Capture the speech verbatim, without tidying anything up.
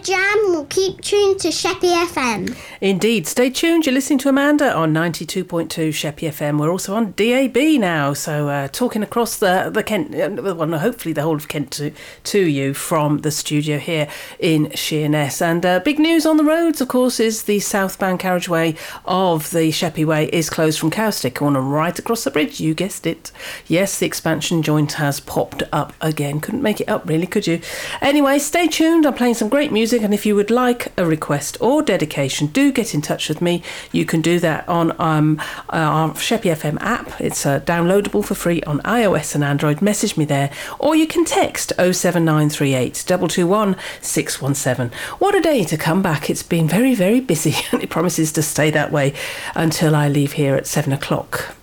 Jam will keep tuned to Sheppey F M. Indeed. Stay tuned. You're listening to Amanda on ninety-two point two Sheppey F M. We're also on D A B now, so uh, talking across the, the Kent, uh, well, no, hopefully the whole of Kent to, to you from the studio here in Sheerness. And uh, big news on the roads, of course, is the southbound carriageway of the Sheppey Way is closed from Cowstick Corner right across the bridge. You guessed it. Yes, the expansion joint has popped up again. Couldn't make it up, really, could you? Anyway, stay tuned. I'm playing some great music. And if you would like a request or dedication, do get in touch with me. You can do that on um, our Sheppey F M app. It's uh, downloadable for free on iOS and Android. Message me there. Or you can text oh seven nine three eight, two two one, six one seven. What a day to come back. It's been very, very busy, and it promises to stay that way until I leave here at seven o'clock.